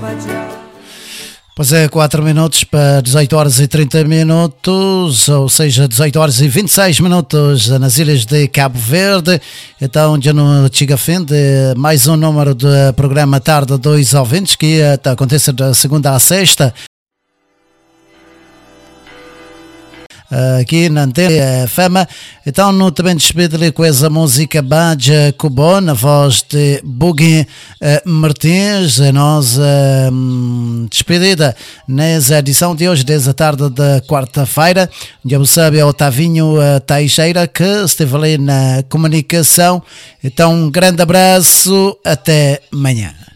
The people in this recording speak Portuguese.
Pois é, 4 minutos para 18 horas e 30 minutos, ou seja, 18 horas e 26 minutos nas ilhas de Cabo Verde. Então, já no chega a fim de mais um número do programa Tarde 2 Ouvintes, que acontece da segunda à sexta, aqui na Antena FM. Então, no também despedi-lhe com essa música Badja Kubo, na voz de Bugui Martins, a nossa despedida nessa edição de hoje, desde a tarde da quarta-feira. Já você sabe, é o Otavinho Teixeira que esteve ali na comunicação. Então, um grande abraço, até amanhã.